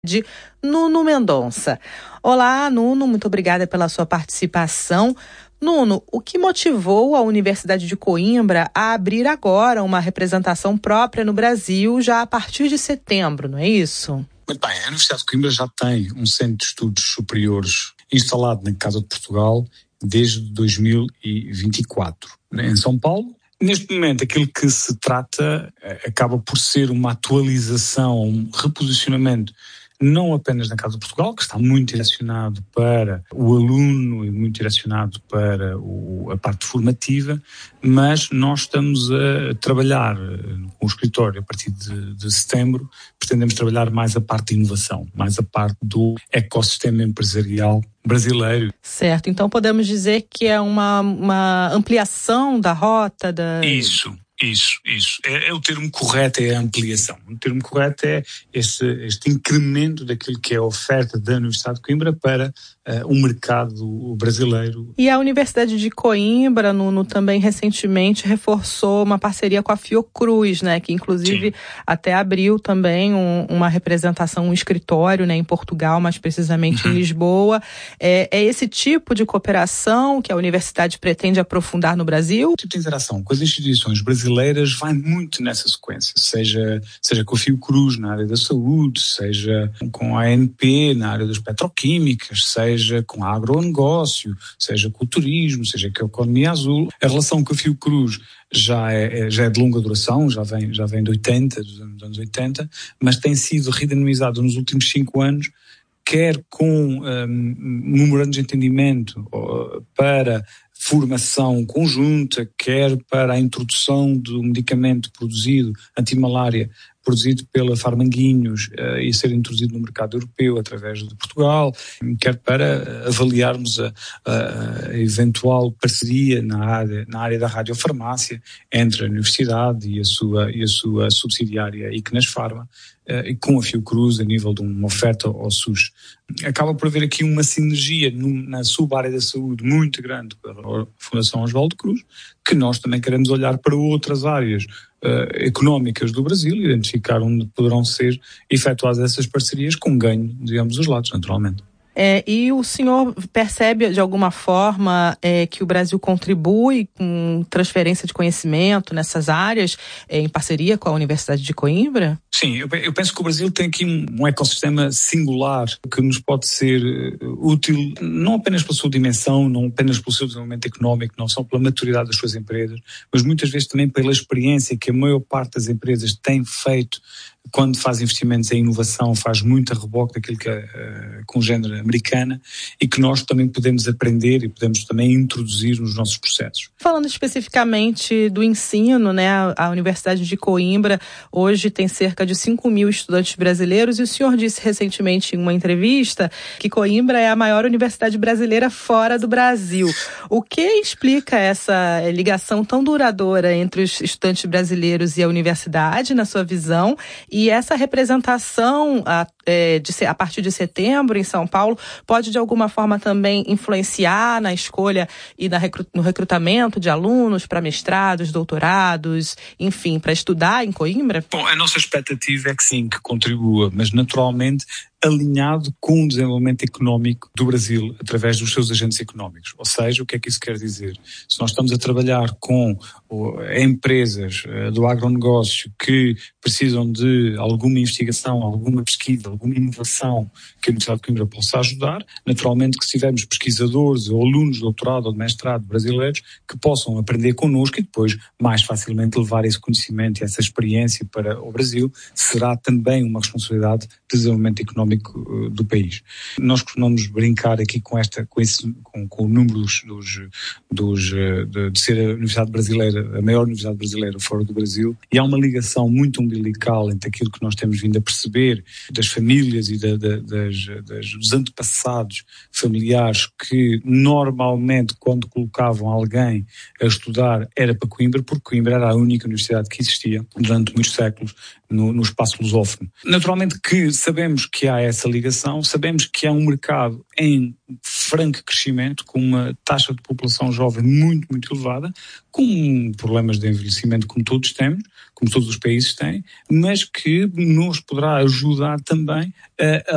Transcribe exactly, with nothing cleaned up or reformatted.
de Nuno Mendonça. Olá, Nuno, muito obrigada pela sua participação. Nuno, o que motivou a Universidade de Coimbra a abrir agora uma representação própria no Brasil já a partir de setembro, não é isso? Muito bem, a Universidade de Coimbra já tem um centro de estudos superiores instalado na Casa de Portugal desde dois mil e vinte e quatro, em São Paulo. Neste momento, aquilo que se trata acaba por ser uma atualização, um reposicionamento, não apenas na Casa de Portugal, que está muito direcionado para o aluno e muito direcionado para o, a parte formativa, mas nós estamos a trabalhar com o escritório a partir de, de setembro, pretendemos trabalhar mais a parte de inovação, mais a parte do ecossistema empresarial brasileiro. Certo, então podemos dizer que é uma, uma ampliação da rota da... Isso. Isso, isso. É, é o termo correto, é a ampliação. O termo correto é este, este incremento daquilo que é a oferta da Universidade de Coimbra para uh, o mercado brasileiro. E a Universidade de Coimbra, Nuno, também recentemente reforçou uma parceria com a Fiocruz, né? Que inclusive Sim. até abriu também um, uma representação, um escritório, né, em Portugal, mais precisamente uhum. em Lisboa. É, é esse tipo de cooperação que a universidade pretende aprofundar no Brasil? O tipo de interação com as instituições brasileiras vai muito nessa sequência, seja, seja com a Fiocruz na área da saúde, seja com a A N P na área das petroquímicas, seja com a agronegócio, seja com o turismo, seja com a economia azul. A relação com a Fiocruz já é, já é de longa duração, já vem, já vem de oitenta, dos anos oitenta, mas tem sido redinamizado nos últimos cinco anos, quer com um, memorando de entendimento uh, para formação conjunta, quer para a introdução do medicamento produzido, antimalária, produzido pela Farmanguinhos uh, e ser introduzido no mercado europeu através de Portugal, quer para avaliarmos a, a eventual parceria na área, na área da radiofarmácia entre a universidade e a sua, e a sua subsidiária Icknes Pharma, uh, e com a Fiocruz a nível de uma oferta ao SUS. Acaba por haver aqui uma sinergia no, na sub-área da saúde muito grande com a Fundação Oswaldo Cruz, que nós também queremos olhar para outras áreas Uh, económicas do Brasil e identificar onde poderão ser efetuadas essas parcerias com ganho, digamos, dos lados, naturalmente. É, e o senhor percebe de alguma forma é, que o Brasil contribui com transferência de conhecimento nessas áreas é, em parceria com a Universidade de Coimbra? Sim, eu, eu penso que o Brasil tem aqui um, um ecossistema singular que nos pode ser uh, útil não apenas pela sua dimensão, não apenas pelo seu desenvolvimento económico, não só pela maturidade das suas empresas, mas muitas vezes também pela experiência que a maior parte das empresas tem feito quando faz investimentos em inovação, faz muito a reboque daquilo que é uh, congênere americana e que nós também podemos aprender e podemos também introduzir nos nossos processos. Falando especificamente do ensino, né, a Universidade de Coimbra hoje tem cerca de cinco mil estudantes brasileiros e o senhor disse recentemente em uma entrevista que Coimbra é a maior universidade brasileira fora do Brasil. O que explica essa ligação tão duradoura entre os estudantes brasileiros e a universidade, na sua visão? E essa representação a, é, de, a partir de setembro em São Paulo pode de alguma forma também influenciar na escolha e na recru, no recrutamento de alunos para mestrados, doutorados, enfim, para estudar em Coimbra? Bom, a nossa expectativa é que sim, que contribua, mas naturalmente alinhado com o desenvolvimento económico do Brasil através dos seus agentes económicos. Ou seja, o que é que isso quer dizer? Se nós estamos a trabalhar com empresas do agronegócio que precisam de alguma investigação, alguma pesquisa, alguma inovação que a Universidade de Coimbra possa ajudar, naturalmente que se tivermos pesquisadores ou alunos de doutorado ou de mestrado brasileiros que possam aprender connosco e depois mais facilmente levar esse conhecimento e essa experiência para o Brasil, será também uma responsabilidade de desenvolvimento económico do país. Nós costumamos brincar aqui com esta, com, esse, com, com o número dos, dos, dos de, de ser a Universidade Brasileira, a maior Universidade Brasileira fora do Brasil, e há uma ligação muito umbilical entre aquilo que nós temos vindo a perceber das famílias e da, da, das, das, dos antepassados familiares que normalmente quando colocavam alguém a estudar era para Coimbra, porque Coimbra era a única universidade que existia durante muitos séculos no, no espaço lusófono. Naturalmente que sabemos que há essa ligação, sabemos que há um mercado em franco crescimento, com uma taxa de população jovem muito, muito elevada, com problemas de envelhecimento como todos temos, como todos os países têm, mas que nos poderá ajudar também a, a